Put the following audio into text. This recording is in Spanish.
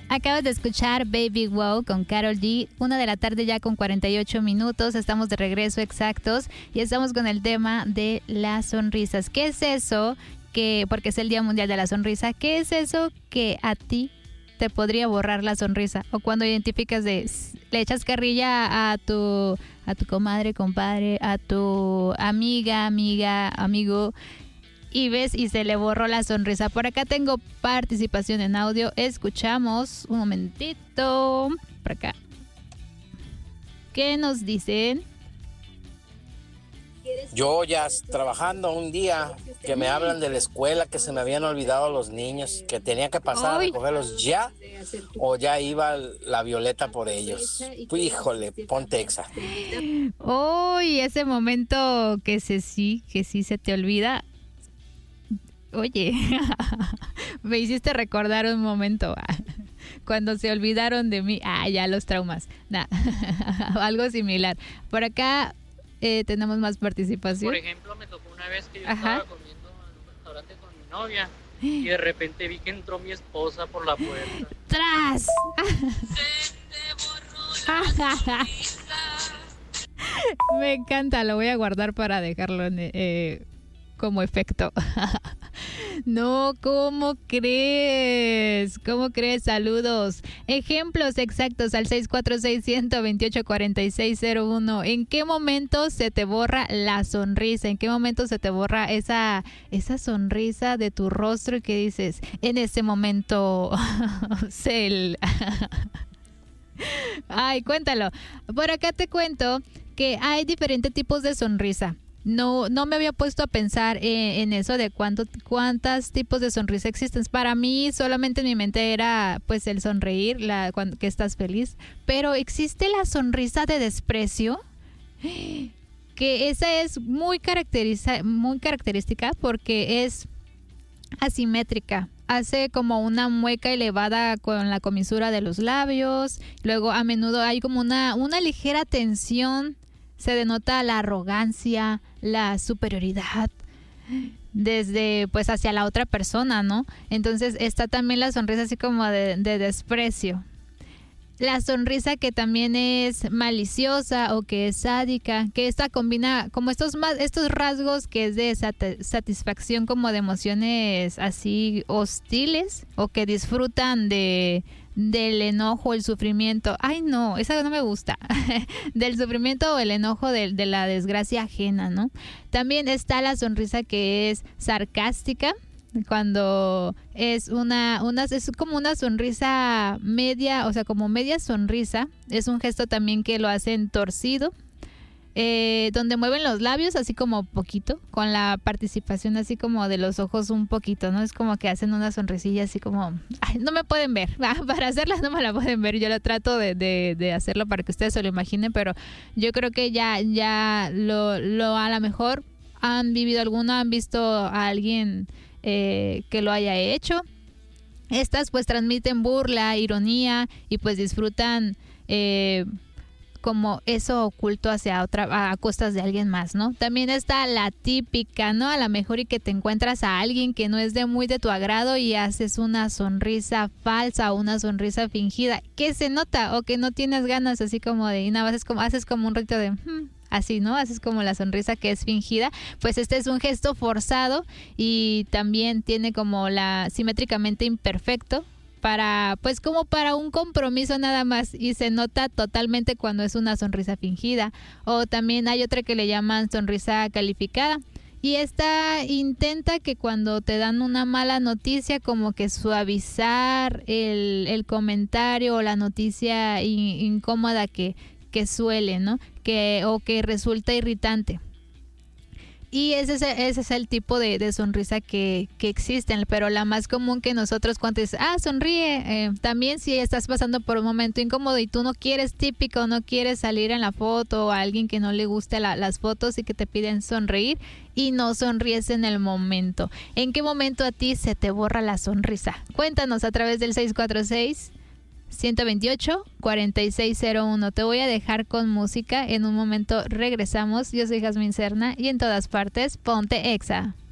Acabas de escuchar Baby Wow con Karol G, 1:00 ya con 48 minutos. Estamos de regreso exactos y estamos con el tema de las sonrisas. ¿Qué es eso? Porque es el Día Mundial de la Sonrisa. ¿Qué es eso que a ti te podría borrar la sonrisa? O cuando identificas le echas carrilla a tu comadre, compadre, a tu amiga, amigo, y ves y se le borró la sonrisa. Por acá tengo participación en audio. Escuchamos un momentito. Por acá. ¿Qué nos dicen? Yo ya trabajando un día que me hablan de la escuela, que se me habían olvidado los niños, que tenía que pasar a recogerlos ya, o ya iba la Violeta por ellos. Híjole, ponte exa. Uy, ese momento que sí se te olvida. Oye, me hiciste recordar un momento cuando se olvidaron de mí. Ya los traumas. Algo similar. Por acá tenemos más participación. Por ejemplo, me tocó una vez que yo estaba comiendo en un restaurante con mi novia y de repente vi que entró mi esposa por la puerta. ¡Tras! Me encanta, lo voy a guardar para dejarlo como efecto. No, ¿cómo crees? ¿Cómo crees? Saludos. Ejemplos exactos al 646-128-4601. ¿En qué momento se te borra la sonrisa? ¿En qué momento se te borra esa sonrisa de tu rostro y que dices, en ese momento, Cel? Ay, cuéntalo. Por acá te cuento que hay diferentes tipos de sonrisa. No me había puesto a pensar en eso de cuántos tipos de sonrisa existen. Para mí solamente en mi mente era pues el sonreír, cuando que estás feliz. Pero existe la sonrisa de desprecio, que esa es muy característica porque es asimétrica. Hace como una mueca elevada con la comisura de los labios. Luego a menudo hay como una ligera tensión. Se denota la arrogancia, la superioridad desde pues hacia la otra persona, ¿no? Entonces está también la sonrisa así como de desprecio. La sonrisa que también es maliciosa o que es sádica, que esta combina como estos rasgos que es de satisfacción como de emociones así hostiles o que disfrutan del enojo, el sufrimiento. Ay, no, esa no me gusta. Del sufrimiento o el enojo de la desgracia ajena, ¿no? También está la sonrisa que es sarcástica, cuando es es como una sonrisa media, o sea, como media sonrisa. Es un gesto también que lo hacen torcido, donde mueven los labios así como poquito, con la participación así como de los ojos un poquito, ¿no? Es como que hacen una sonrisilla así como, ay, no me pueden ver, para hacerla no me la pueden ver, yo lo trato de hacerlo para que ustedes se lo imaginen, pero yo creo que ya lo a lo mejor han visto a alguien que lo haya hecho. Estas pues transmiten burla, ironía y pues disfrutan como eso oculto hacia otra, a costas de alguien más, ¿no? También está la típica, ¿no? A lo mejor y que te encuentras a alguien que no es muy de tu agrado y haces una sonrisa falsa o una sonrisa fingida, que se nota o que no tienes ganas, así como de, y nada más haces como un rito de así, ¿no? Haces como la sonrisa que es fingida. Pues este es un gesto forzado y también tiene como simétricamente imperfecto, pues como para un compromiso nada más, y se nota totalmente cuando es una sonrisa fingida. O también hay otra que le llaman sonrisa calificada, y esta intenta que cuando te dan una mala noticia como que suavizar el comentario o la noticia incómoda que suele, ¿no? O que resulta irritante. Y ese es el tipo de sonrisa que existen, pero la más común que nosotros cuando dices, sonríe, también si estás pasando por un momento incómodo y tú no quieres salir en la foto, o a alguien que no le guste las fotos y que te piden sonreír y no sonríes en el momento. ¿En qué momento a ti se te borra la sonrisa? Cuéntanos a través del 646-128-4601. Te voy a dejar con música. En un momento regresamos. Yo soy Jazmín Serna y en todas partes, ponte Exa.